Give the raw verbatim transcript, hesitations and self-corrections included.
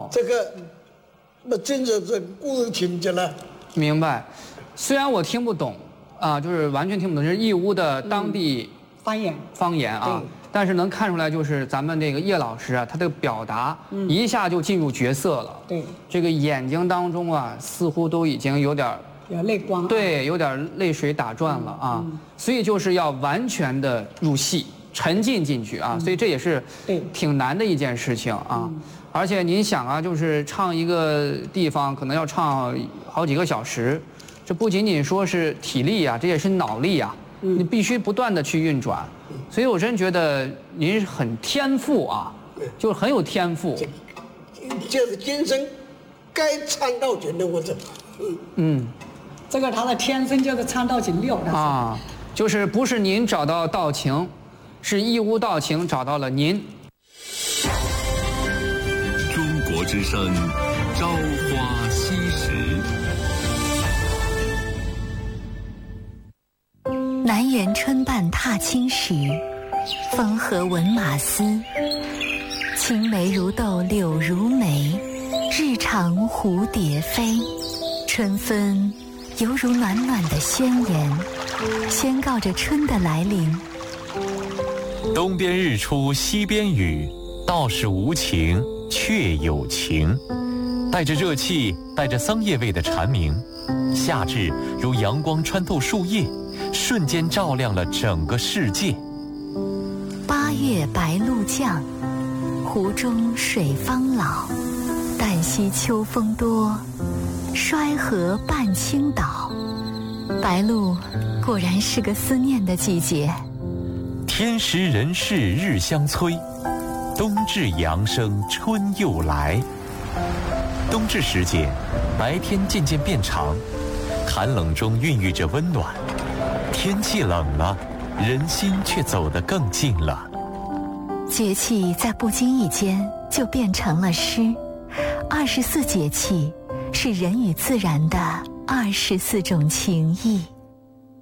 这个那真的是故人情节了。 明白。虽然我听不懂啊，就是完全听不懂，就是义乌的当地、 嗯、方言方言啊，但是能看出来，就是咱们这个叶老师啊，他的表达、嗯、一下就进入角色了。 对， 这个眼睛当中啊，似乎都已经有点有泪光， 对，有点泪水打转了啊。嗯嗯、所以就是要完全的入戏，沉浸进去啊。嗯、所以这也是挺难的一件事情啊。嗯、而且您想啊，就是唱一个地方可能要唱好几个小时，这不仅仅说是体力啊，这也是脑力啊。嗯、你必须不断的去运转。所以我真觉得您很天赋啊，就是很有天赋。 这是今生该唱到景的我这。嗯。 嗯。 这个他的天生就是唱道情六的啊，就是不是您找到道情，是义乌道情找到了您。 中国之声，朝花夕拾。 南园春半踏青时，风和闻马嘶。青梅如豆柳如眉，日长蝴蝶飞。春分犹如暖暖的宣言，宣告着春的来临。 东边日出西边雨，道是无情却有情。带着热气，带着桑叶味的蝉鸣，夏至如阳光穿透树叶，瞬间照亮了整个世界。 八月白露降，湖中水方老。旦夕秋风多，衰河半倾倒。白露果然是个思念的季节。 天时人事日相催，冬至阳生春又来。冬至时节，白天渐渐变长，寒冷中孕育着温暖。天气冷了，人心却走得更近了。 节气在不经意间就变成了诗。二十四节气是人与自然的二十四种情谊。